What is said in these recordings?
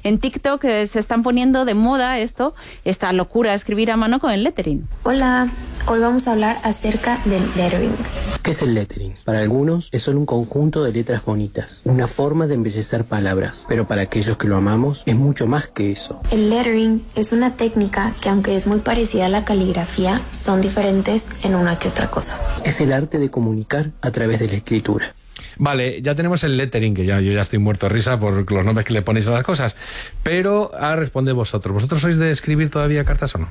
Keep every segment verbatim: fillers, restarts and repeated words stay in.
En TikTok eh, se están poniendo de moda esto, esta locura de escribir a mano con el lettering. Hola, hoy vamos a hablar acerca del lettering. ¿Qué es el lettering? Para algunos es solo un conjunto de letras bonitas, una forma de embellecer palabras, pero para aquellos que lo amamos es mucho más que eso. El lettering es una técnica que, aunque es muy parecida a la caligrafía, son diferentes en una que otra cosa. Es el arte de comunicar a través de la escritura. Vale, ya tenemos el lettering, que ya yo ya estoy muerto de risa por los nombres que le ponéis a las cosas, pero ahora responde vosotros. ¿Vosotros sois de escribir todavía cartas o no?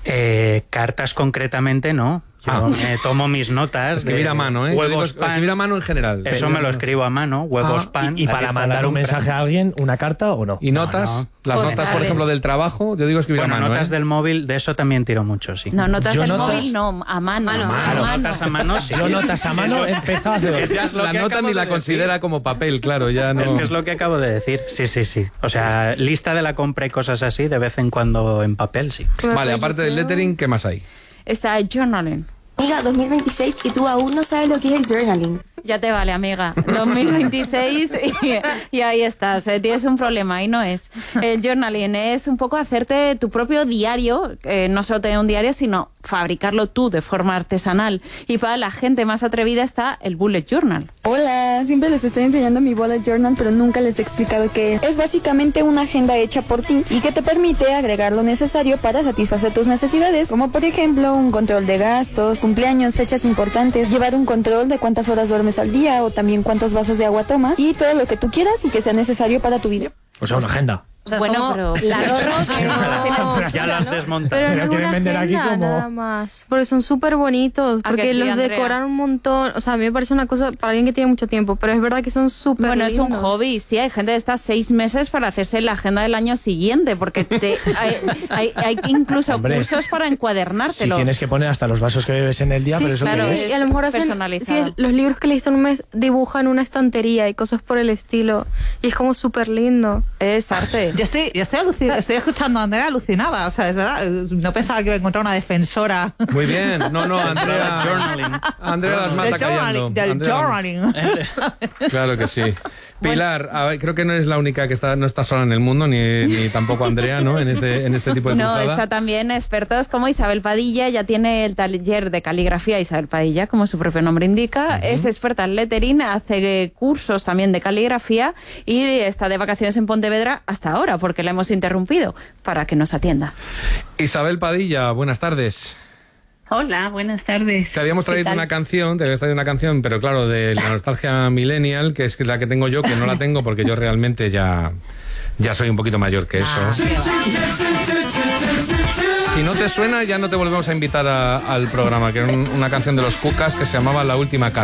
Eh, cartas concretamente no. Yo Ah. me tomo mis notas. Escribir de a mano, ¿eh? Yo digo, Huevos, pan. escribir a mano en general. Eso me lo escribo a mano, huevos, Ah, pan. ¿Y, y aquí para está mandar la un compra. mensaje a alguien, una carta o no? ¿Y notas? No, no. Las Pues notas, por sales. ejemplo, del trabajo, yo digo escribir Bueno, a mano, notas ¿eh? del móvil, de eso también tiro mucho, sí. No, notas Yo del notas- móvil, no, a mano. Mano, a Claro, mano. notas a mano, sí. Yo notas a mano he empezado hace dos. Es que es lo La que nota acabo ni la de considera decir. como papel, claro, ya no... Es que es lo que acabo de decir. Sí, sí, sí. O sea, lista de la compra y cosas así, de vez en cuando en papel, sí. Vale, aparte del lettering, ¿qué más hay? Está journaling. Amiga, dos mil veintiséis y tú aún no sabes lo que es el journaling. Ya te vale, amiga. dos mil veintiséis y, y ahí estás. Eh, tienes un problema y no es. El journaling es un poco hacerte tu propio diario, eh, no solo tener un diario, sino fabricarlo tú de forma artesanal. Y para la gente más atrevida está el bullet journal. Hola, siempre les estoy enseñando mi bullet journal, pero nunca les he explicado qué es. Es básicamente una agenda hecha por ti y que te permite agregar lo necesario para satisfacer tus necesidades, como por ejemplo un control de gastos, cumpleaños, fechas importantes, llevar un control de cuántas horas duermes al día o también cuántos vasos de agua tomas y todo lo que tú quieras y que sea necesario para tu vida. O sea, una agenda. O sea, es Bueno, como pero- la Pero que no- Ya las desmontas. Pero Pero no es quieren una vender aquí agenda como- nada más, porque son súper bonitos, ¿A que porque sí, los Andrea? decoran un montón. O sea, a mí me parece una cosa para alguien que tiene mucho tiempo, pero es verdad que son súper Bueno, es un lindos. hobby, sí, hay gente que está seis meses para hacerse la agenda del año siguiente, porque te, hay, hay, hay incluso Hombre, cursos para Si encuadernártelo. tienes que poner hasta los vasos que bebes en el día, Sí, pero eso claro, qué es- es. y a lo mejor hacen, personalizado. sí, los libros que leíste en un mes dibujan una estantería y cosas por el estilo, y es como súper lindo. Es arte. Yo estoy, yo estoy, alucin- estoy escuchando a Andrea alucinada, o sea, es verdad, no pensaba que iba a encontrar una defensora Muy bien, no, no, Andrea... Journaling. Andrea las mata del callando. journaling. Del Andrea- journaling. Claro que sí. Pilar, a ver, creo que no es la única que está, no está sola en el mundo, ni, ni tampoco Andrea, ¿no? En este, en este tipo de No, cruzada. está también expertos como Isabel Padilla, ya tiene el taller de caligrafía Isabel Padilla, como su propio nombre indica, es experta en lettering, hace cursos también de caligrafía y está de vacaciones en Pontevedra hasta ahora, porque la hemos interrumpido, para que nos atienda. Isabel Padilla, buenas tardes. Hola, buenas tardes. Te habíamos ¿Qué traído tal? una canción, te habíamos traído una canción, pero claro, de la nostalgia millennial, que es la que tengo yo, que no la tengo porque yo realmente ya, ya soy un poquito mayor que eso. Ah, qué va. Si no te suena, ya no te volvemos a invitar a- al programa, que era un- una canción de los Cucas que se llamaba La Última Carta.